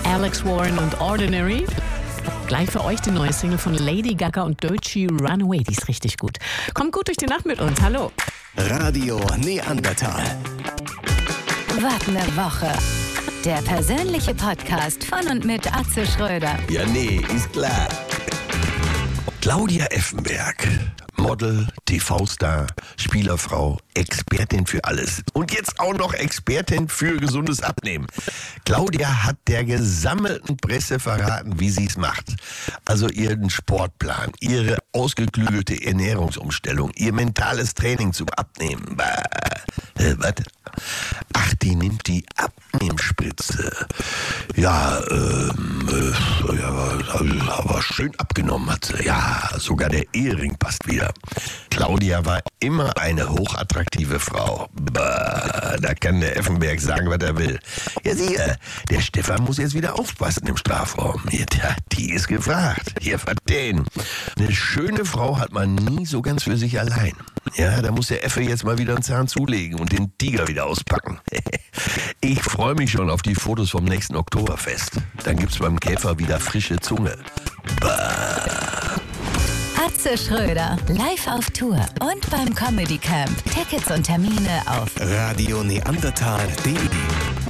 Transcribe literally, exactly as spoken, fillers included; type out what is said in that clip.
Alex Warren und Ordinary. Gleich für euch die neue Single von Lady Gaga und Doechii, Runaway. Die ist richtig gut. Kommt gut durch die Nacht mit uns. Hallo. Radio Neandertal. Wart eine Woche. Der persönliche Podcast von und mit Atze Schröder. Ja, nee, ist klar. Claudia Effenberg. Model, T V-Star, Spielerfrau, Expertin für alles. Und jetzt auch noch Expertin für gesundes Abnehmen. Claudia hat der gesammelten Presse verraten, wie sie es macht. Also ihren Sportplan, ihre ausgeklügelte Ernährungsumstellung, ihr mentales Training zum Abnehmen. Bah. Äh, was? Ach, die nimmt die Abnehmspritze. Ja, ähm, äh, ja, aber schön abgenommen hat sie. Ja, sogar der Ehering passt wieder. Claudia war immer eine hochattraktive Frau. Bah, da kann der Effenberg sagen, was er will. Ja, siehe, der Stefan muss jetzt wieder aufpassen im Strafraum. Ja, die ist gefragt. Hier, was denn? Eine schöne Frau hat man nie so ganz für sich allein. Ja, da muss der Effe jetzt mal wieder einen Zahn zulegen und den Tiger wieder auspacken. Ich freue mich schon auf die Fotos vom nächsten Oktoberfest. Dann gibt's beim Käfer wieder frische Zunge. Bah. Atze Schröder, live auf Tour und beim Comedy Camp. Tickets und Termine auf Radio Neandertal punkt de